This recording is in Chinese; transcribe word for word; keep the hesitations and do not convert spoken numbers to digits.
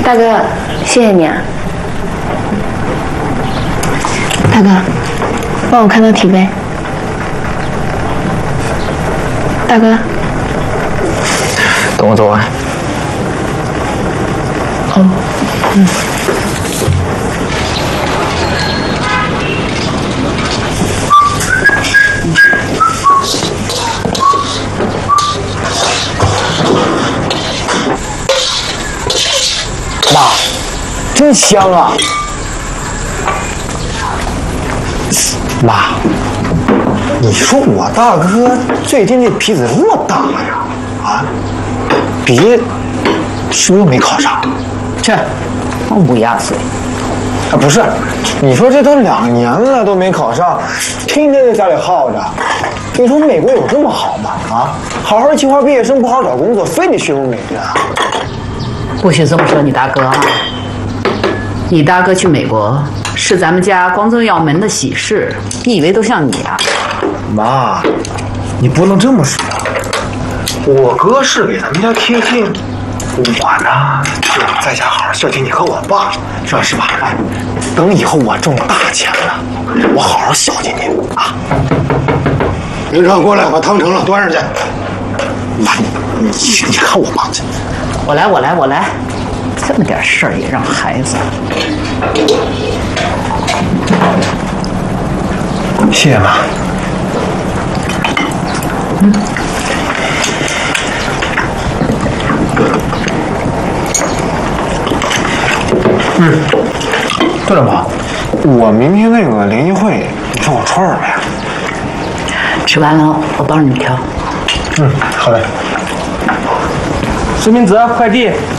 大哥，谢谢你啊。大哥，帮我看到体杯。大哥， 等我做完。 好，嗯。 妈，真香啊！妈，你说我大哥最近这鼻子那么大呀？啊，毕业是不是没考上？ 这乌鸦嘴！ 啊，不是，你说这都两年了都没考上，天天在家里耗着。你说美国有这么好吗？啊，好好计划毕业生，不好好找工作，非得去欧美去啊？ 不许这么说你大哥啊！你大哥去美国是咱们家光宗耀门的喜事，你以为都像你啊？ 妈，你不能这么说。我哥是给咱们家贴近，我呢就在家好好孝敬你和我爸，是吧？是吧？哎，等以后我挣大钱了，我好好孝敬你啊！ 明畅过来，把汤盛了，端上去。 妈，你你看我忙去。 我来，我来，我来，这么点事儿也让孩子。 谢谢妈。嗯。嗯，对了妈，我明天那个联谊会，你说我穿什么呀？ 吃完了，我帮你挑。 嗯，好嘞。 孙明泽，快递。